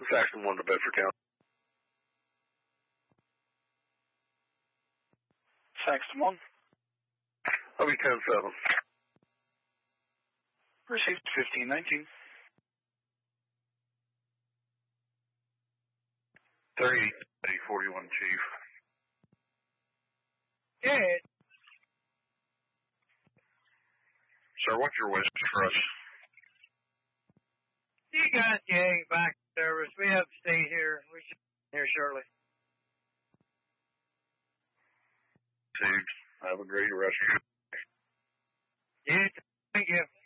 Saxon 1 to Bedford County. Saxon 1. I'll be 10-7. Received 1519. 38-41, Chief. Yeah. Sir, what's your wish for us? You got the egg back service. We have to stay here. We should be here shortly. Have a great rest of your day. Yeah, thank you.